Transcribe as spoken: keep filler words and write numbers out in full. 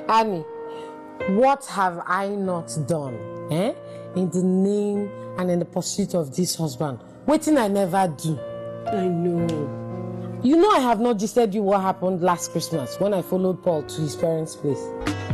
Annie, what have I not done eh? in the name and in the pursuit of this husband? Waiting I never do. I know. You know I have not just said you what happened last Christmas when I followed Paul to his parents' place.